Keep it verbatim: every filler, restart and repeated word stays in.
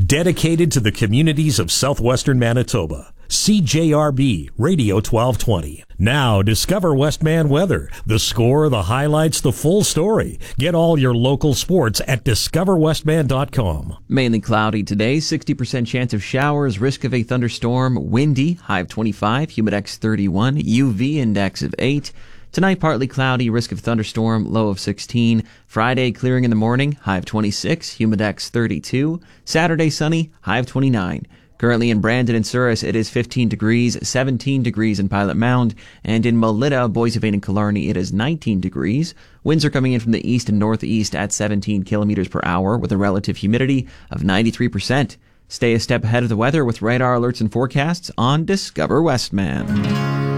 dedicated to the communities of southwestern Manitoba. C J R B Radio twelve twenty. Now, Discover Westman weather. The score, the highlights, the full story. Get all your local sports at discover westman dot com. Mainly cloudy today, sixty percent chance of showers, risk of a thunderstorm, windy, high of twenty-five, humidex thirty-one, U V index of eight. Tonight, partly cloudy, risk of thunderstorm, low of sixteen. Friday, clearing in the morning, high of twenty-six, humidex thirty-two. Saturday, sunny, high of twenty-nine. Currently in Brandon and Souris, it is fifteen degrees, seventeen degrees in Pilot Mound, and in Melita, Boissevain, and Killarney, it is nineteen degrees. Winds are coming in from the east and northeast at seventeen kilometers per hour with a relative humidity of ninety-three percent. Stay a step ahead of the weather with radar alerts and forecasts on Discover Westman.